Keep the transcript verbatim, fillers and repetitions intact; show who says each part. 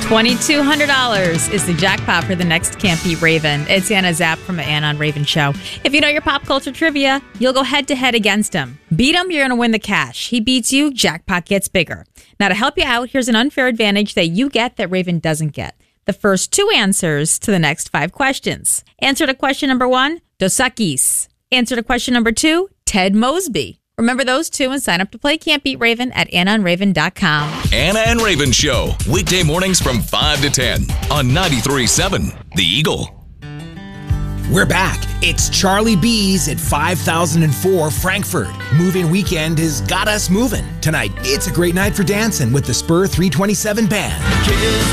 Speaker 1: twenty-two hundred dollars is the jackpot for the next Can't Beat Raven. It's Anna Zapp from the Anna on Raven Show. If you know your pop culture trivia, you'll go head-to-head against him. Beat him, you're going to win the cash. He beats you, jackpot gets bigger. Now, to help you out, here's an unfair advantage that you get that Raven doesn't get. The first two answers to the next five questions. Answer to question number one, Dos Equis. Answer to question number two, Ted Mosby. Remember those two and sign up to play Can't Beat Raven at anna and raven dot com.
Speaker 2: Anna and Raven Show, weekday mornings from five to ten on ninety-three point seven The Eagle.
Speaker 3: We're back. It's Charlie B's at five thousand four Frankfurt. Moving weekend has got us moving. Tonight, it's a great night for dancing with the Spur three twenty-seven Band.